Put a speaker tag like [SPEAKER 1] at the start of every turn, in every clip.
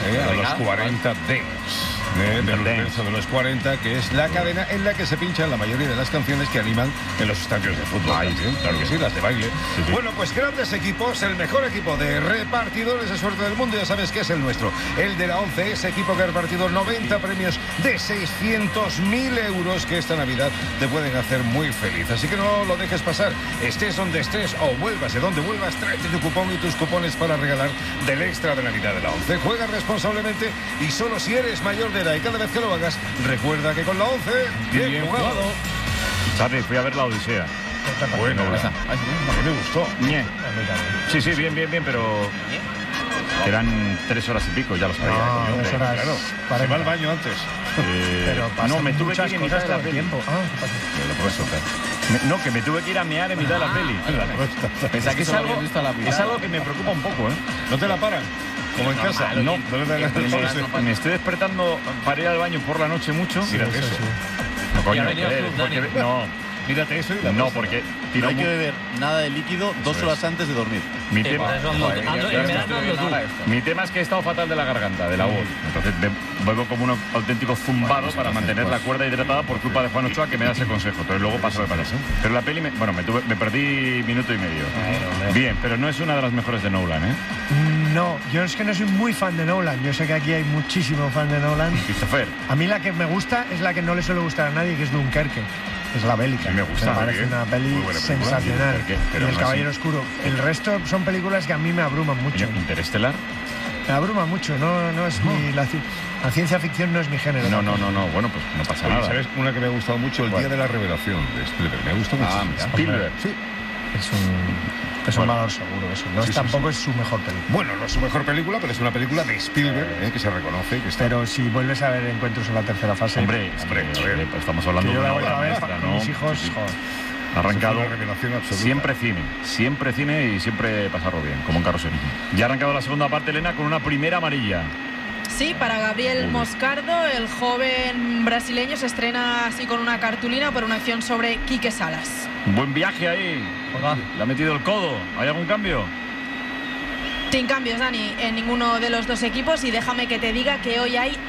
[SPEAKER 1] a los 40 Dance. Del universo de los 40, que es la cadena en la que se pinchan la mayoría de las canciones que animan en los estadios de fútbol. Claro que sí, las de baile. Sí. Bueno, pues grandes equipos, el mejor equipo de repartidores de suerte del mundo, ya sabes que es el nuestro, el de la ONCE, ese equipo que ha repartido 90 premios de 600.000 euros que esta Navidad te pueden hacer muy feliz. Así que no lo dejes pasar, estés donde estés o vuelvas de donde vuelvas, tráete tu cupón y tus cupones para regalar del extra de Navidad de la ONCE. Juega responsablemente y solo si eres mayor de edad, y cada vez que lo hagas, recuerda que con la ONCE, bien jugado.
[SPEAKER 2] Charlie, fui a ver la Odisea.
[SPEAKER 1] Bueno, a mí me gustó. Sí, bien, pero eran 3 horas y pico, ya los traía. Claro, se va al baño antes.
[SPEAKER 2] No, me tuve que ir en mitad de la peli. No, que me tuve que ir a mear en mitad de la peli.
[SPEAKER 3] Pensaba que
[SPEAKER 2] es algo que me preocupa un poco, ¿eh?
[SPEAKER 1] ¿No te la paran? Como en casa.
[SPEAKER 2] No, me estoy despertando para ir al baño por la noche mucho.
[SPEAKER 1] Mírate eso.
[SPEAKER 2] No, coño,
[SPEAKER 1] mírate eso.
[SPEAKER 2] No, porque
[SPEAKER 3] no hay que beber nada de líquido 2 horas antes de dormir.
[SPEAKER 2] Mi tema es que he estado fatal de la garganta, de la voz. Entonces vuelvo como un auténtico zumbado para mantener la cuerda hidratada por culpa de Juan Ochoa, que me da ese consejo. Entonces luego paso de eso. Pero la peli, me perdí minuto y medio. Bien, pero no es una de las mejores de Nolan, ¿eh?
[SPEAKER 4] No, yo es que no soy muy fan de Nolan. Yo sé que aquí hay muchísimo fan de Nolan.
[SPEAKER 2] Christopher.
[SPEAKER 4] A mí la que me gusta es la que no le suele gustar a nadie, que es Dunkerque. Es la bélica.
[SPEAKER 2] Me gusta.
[SPEAKER 4] Me parece una peli sensacional. Y El Caballero Oscuro. El resto son películas que a mí me abruman mucho.
[SPEAKER 2] ¿Interestelar?
[SPEAKER 4] Me abruma mucho. No es la ciencia ficción no es mi género.
[SPEAKER 2] No. Bueno, pues no pasa nada.
[SPEAKER 1] ¿Sabes una que me ha gustado mucho? El Día de la Revelación de Spielberg. Me gusta mucho.
[SPEAKER 2] Spielberg.
[SPEAKER 4] Sí. Es un valor seguro eso. No tampoco es su mejor película.
[SPEAKER 1] Bueno, no es su mejor película, pero es una película de Spielberg, que se reconoce. Que está...
[SPEAKER 4] Pero si vuelves a ver Encuentros en la tercera fase...
[SPEAKER 2] Hombre, estamos hablando de una obra maestra, ¿no?
[SPEAKER 4] Mis hijos,
[SPEAKER 2] Ha arrancado siempre cine y siempre pasarlo bien, como en Carrusel. Ya ha arrancado la segunda parte, Elena, con una primera amarilla.
[SPEAKER 5] Sí, para Gabriel Moscardo, el joven brasileño, se estrena así con una cartulina por una acción sobre Quique Salas.
[SPEAKER 2] Buen viaje ahí. Le ha metido el codo. ¿Hay algún cambio?
[SPEAKER 5] Sin cambios, Dani, en ninguno de los dos equipos. Y déjame que te diga que hoy hay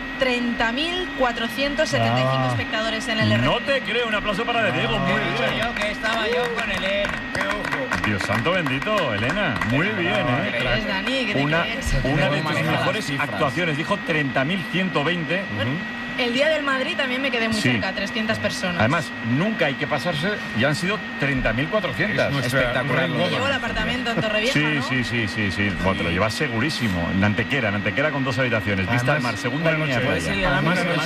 [SPEAKER 5] 30.475 espectadores en el RCN.
[SPEAKER 2] No te creo. Un aplauso para De Diego. Muy bien.
[SPEAKER 6] Yo que estaba yo con Elena.
[SPEAKER 2] Dios santo bendito, Elena. Muy bien, ¿eh?
[SPEAKER 5] ¿Qué crees, Dani? ¿Qué te crees?
[SPEAKER 2] Una de tus mejores actuaciones. Dijo 30.120.
[SPEAKER 5] El día del Madrid también me quedé muy cerca, 300 personas.
[SPEAKER 2] Además, nunca hay que pasarse, ya han sido 30.400.
[SPEAKER 5] Espectacular. Me llevo el apartamento en Torrevieja, ¿no?
[SPEAKER 2] Sí. Bueno, te lo llevas segurísimo. En Antequera con 2 habitaciones. Vista al mar, segunda línea de playa.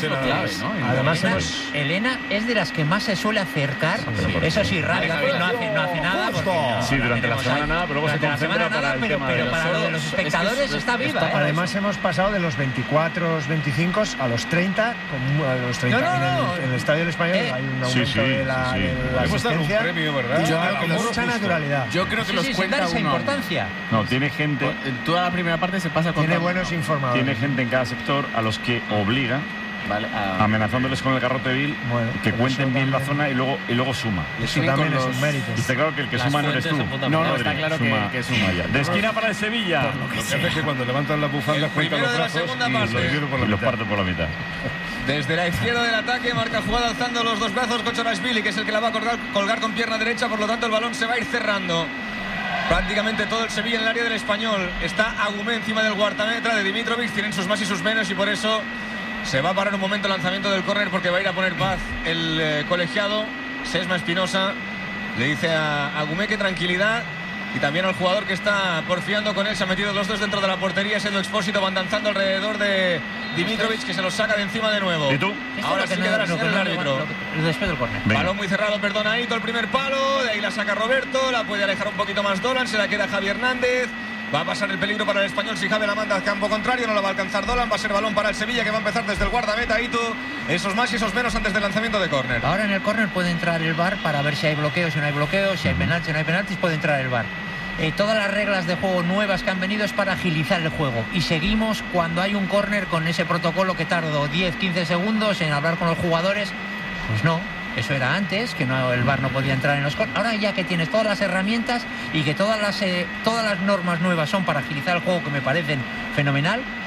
[SPEAKER 6] Además, Elena es de las que más se suele acercar. Eso sí, radio no hace nada.
[SPEAKER 2] Sí, durante la semana nada, pero luego se concentra para el tema
[SPEAKER 6] pero para lo de los espectadores está viva.
[SPEAKER 4] Además, hemos pasado de los 24, 25 a los 30. A los 30 en el Estadio del Español hay un aumento de la asistencia.
[SPEAKER 1] Un premio, ¿verdad?
[SPEAKER 4] Con mucha naturalidad.
[SPEAKER 3] Yo creo que los cuenta
[SPEAKER 6] esa importancia.
[SPEAKER 2] No, tiene gente.
[SPEAKER 3] Toda la primera parte se pasa con.
[SPEAKER 4] Tiene buenos informadores.
[SPEAKER 2] Tiene gente en cada sector a los que obliga. Amenazándoles con el garrote vil, que cuenten bien la zona y luego suma.
[SPEAKER 4] Eso también es un mérito.
[SPEAKER 2] Está claro que el que suma no eres tú.
[SPEAKER 3] No, está claro que suma ya.
[SPEAKER 2] De esquina para el Sevilla.
[SPEAKER 1] Lo que hace es que cuando levantan la bufanda cuentan los brazos
[SPEAKER 2] y los parte por la mitad.
[SPEAKER 7] Desde la izquierda del ataque, marca jugada alzando los 2 brazos Kochorashvili, que es el que la va a colgar con pierna derecha, por lo tanto el balón se va a ir cerrando. Prácticamente todo el Sevilla en el área del Español. Está Agumé encima del guardameta de Dimitrovic, tienen sus más y sus menos y por eso se va a parar un momento el lanzamiento del córner porque va a ir a poner paz el colegiado. Sesma Espinosa le dice a Agumé que tranquilidad. Y también al jugador que está porfiando con él. Se han metido los 2 dentro de la portería. Edu Expósito van danzando alrededor de Dimitrovic, que se los saca de encima de nuevo.
[SPEAKER 2] ¿Y tú?
[SPEAKER 7] Ahora sí quedará sin el árbitro.
[SPEAKER 6] Después del córner.
[SPEAKER 7] Balón muy cerrado, perdona Aito, el primer palo. De ahí la saca Roberto. La puede alejar un poquito más Dolan. Se la queda Javi Hernández. Va a pasar el peligro para el Español si Javi la manda al campo contrario. No la va a alcanzar Dolan. Va a ser balón para el Sevilla, que va a empezar desde el guardameta Aito. Esos más y esos menos antes del lanzamiento de córner.
[SPEAKER 6] Ahora en el córner puede entrar el VAR para ver si hay bloqueos, si no hay bloqueos, si hay penaltis, si no hay penaltis, puede entrar el VAR. Todas las reglas de juego nuevas que han venido es para agilizar el juego y seguimos cuando hay un córner con ese protocolo que tardó 10-15 segundos en hablar con los jugadores. Pues no, eso era antes, que el VAR no podía entrar en los córneres. Ahora ya que tienes todas las herramientas y que todas las normas nuevas son para agilizar el juego, que me parecen fenomenal,